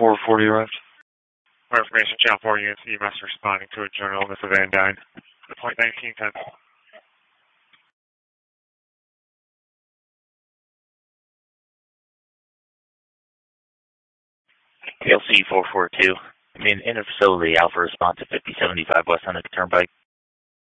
440 arrived. For information, Channel 4 units, EMS responding to a general illness of Van Dyne. Point 1910. KLC 442. In a facility, Alpha response to 5075 West on the Turnpike.